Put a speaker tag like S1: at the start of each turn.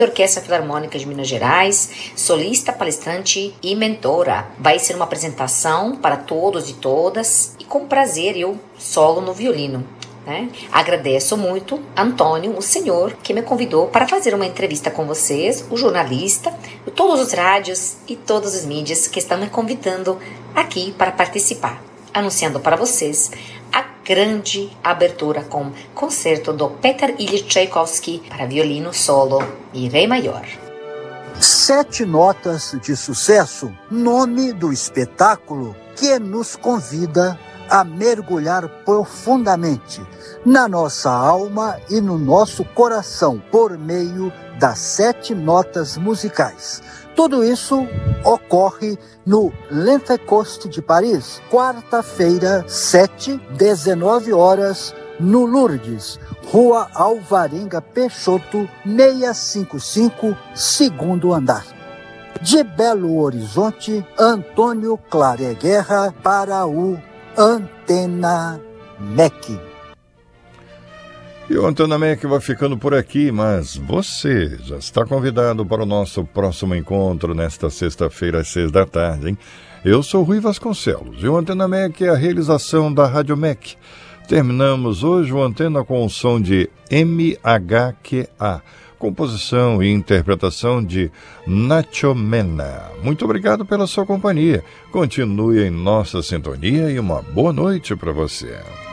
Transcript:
S1: Orquestra Filarmônica de Minas Gerais, solista, palestrante e mentora. Vai ser uma apresentação para todos e todas e com prazer eu solo no violino. Agradeço muito, Antônio, o senhor, que me convidou para fazer uma entrevista com vocês, o jornalista, todos os rádios e todas as mídias que estão me convidando aqui para participar, anunciando para vocês a grande abertura com concerto do Peter Ilyich Tchaikovsky para violino solo e ré maior.
S2: 7 notas de sucesso, nome do espetáculo que nos convida a mergulhar profundamente na nossa alma e no nosso coração por meio das 7 notas musicais. Tudo isso ocorre no L'Entrecoste de Paris, quarta-feira, 19 horas, no Lourdes, Rua Alvarenga Peixoto, 655, segundo andar. De Belo Horizonte, Antônio Claré Guerra para o Antena MEC.
S3: E o Antena MEC vai ficando por aqui, mas você já está convidado para o nosso próximo encontro nesta sexta-feira às 6 da tarde, hein? Eu sou Rui Vasconcelos e o Antena MEC é a realização da Rádio MEC. Terminamos hoje o Antena com o som de MHQA, composição e interpretação de Nacho Mena. Muito obrigado pela sua companhia. Continue em nossa sintonia e uma boa noite para você.